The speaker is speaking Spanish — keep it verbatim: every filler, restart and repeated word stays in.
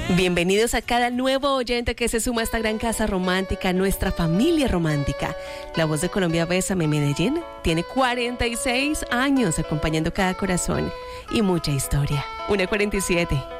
Bienvenidos a cada nuevo oyente que se suma a esta gran casa romántica, nuestra familia romántica. La Voz de Colombia Bésame Medellín tiene cuarenta y seis años acompañando cada corazón y mucha historia. una cuarenta y siete.